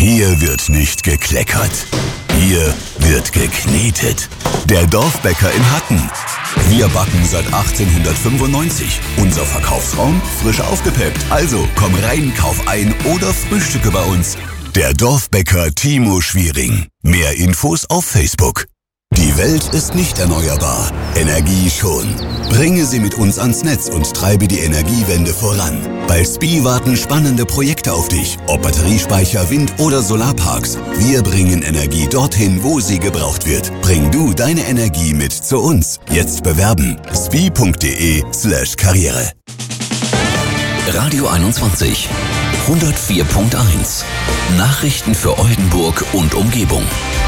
Hier wird nicht gekleckert. Hier wird geknetet. Der Dorfbäcker in Hatten. Wir backen seit 1895. Unser Verkaufsraum frisch aufgepeppt. Also komm rein, kauf ein oder frühstücke bei uns. Der Dorfbäcker Timo Schwiering. Mehr Infos auf Facebook. Die Welt ist nicht erneuerbar, Energie schon. Bringe sie mit uns ans Netz und treibe die Energiewende voran. Bei SPIE warten spannende Projekte auf dich, ob Batteriespeicher, Wind- oder Solarparks. Wir bringen Energie dorthin, wo sie gebraucht wird. Bring du deine Energie mit zu uns. Jetzt bewerben. spie.de/Karriere. Radio 21 104.1 Nachrichten für Oldenburg und Umgebung.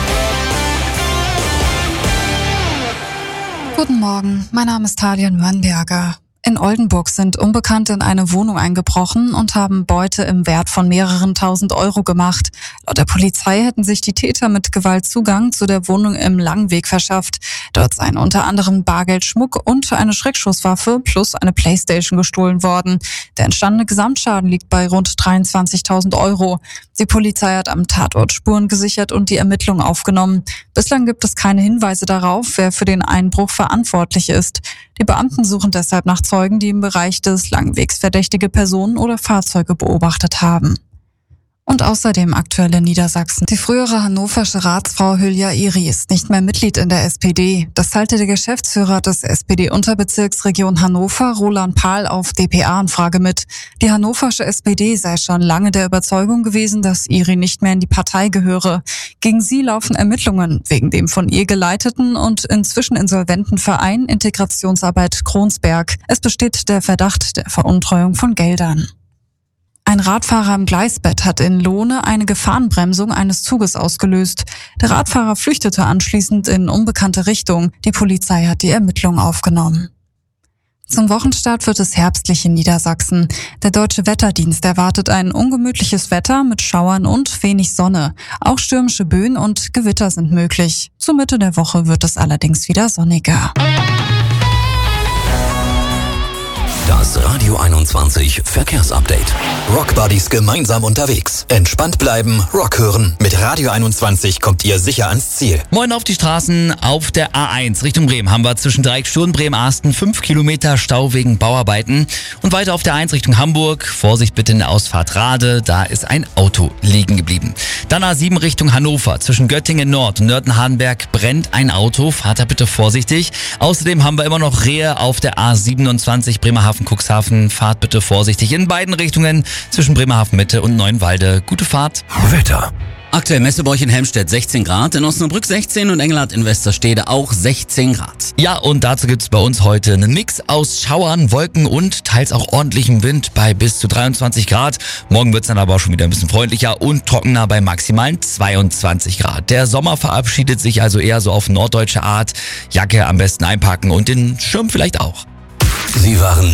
Guten Morgen, mein Name ist Talia Nürnberger. In Oldenburg sind Unbekannte in eine Wohnung eingebrochen und haben Beute im Wert von mehreren tausend Euro gemacht. Laut der Polizei hätten sich die Täter mit Gewalt Zugang zu der Wohnung im Langweg verschafft. Dort seien unter anderem Bargeld, Schmuck und eine Schreckschusswaffe plus eine Playstation gestohlen worden. Der entstandene Gesamtschaden liegt bei rund 23.000 Euro. Die Polizei hat am Tatort Spuren gesichert und die Ermittlungen aufgenommen. Bislang gibt es keine Hinweise darauf, wer für den Einbruch verantwortlich ist. Die Beamten suchen deshalb nach Zeugen, die im Bereich des Langwegs verdächtige Personen oder Fahrzeuge beobachtet haben. Und außerdem aktuell in Niedersachsen. Die frühere hannoversche Ratsfrau Hülya Iri ist nicht mehr Mitglied in der SPD. Das teilte der Geschäftsführer des SPD-Unterbezirksregion Hannover, Roland Pahl, auf dpa-Anfrage mit. Die hannoversche SPD sei schon lange der Überzeugung gewesen, dass Iri nicht mehr in die Partei gehöre. Gegen sie laufen Ermittlungen wegen dem von ihr geleiteten und inzwischen insolventen Verein Integrationsarbeit Kronsberg. Es besteht der Verdacht der Veruntreuung von Geldern. Ein Radfahrer im Gleisbett hat in Lohne eine Gefahrenbremsung eines Zuges ausgelöst. Der Radfahrer flüchtete anschließend in unbekannte Richtung. Die Polizei hat die Ermittlungen aufgenommen. Zum Wochenstart wird es herbstlich in Niedersachsen. Der Deutsche Wetterdienst erwartet ein ungemütliches Wetter mit Schauern und wenig Sonne. Auch stürmische Böen und Gewitter sind möglich. Zur Mitte der Woche wird es allerdings wieder sonniger. Das Radio 21 Verkehrsupdate. Rockbuddies gemeinsam unterwegs. Entspannt bleiben, Rock hören. Mit Radio 21 kommt ihr sicher ans Ziel. Moin auf die Straßen. Auf der A1 Richtung Bremen haben wir zwischen Dreieck Sturm, Bremen-Asten 5 Kilometer Stau wegen Bauarbeiten. Und weiter auf der 1 Richtung Hamburg. Vorsicht bitte in der Ausfahrt Rade, da ist ein Auto liegen geblieben. Dann A7 Richtung Hannover. Zwischen Göttingen Nord und Nörten-Hardenberg brennt ein Auto. Fahrt da bitte vorsichtig. Außerdem haben wir immer noch Rehe auf der A27 Bremerhaven Cuxhaven, fahrt bitte vorsichtig in beiden Richtungen zwischen Bremerhaven Mitte und Neuenwalde. Gute Fahrt. Wetter. Aktuell Messebäuch in Helmstedt 16 Grad, in Osnabrück 16 und Engelhardt in Westerstede auch 16 Grad. Ja, und dazu gibt's bei uns heute einen Mix aus Schauern, Wolken und teils auch ordentlichem Wind bei bis zu 23 Grad. Morgen wird's dann aber auch schon wieder ein bisschen freundlicher und trockener bei maximalen 22 Grad. Der Sommer verabschiedet sich also eher so auf norddeutsche Art. Jacke am besten einpacken und den Schirm vielleicht auch. Sie waren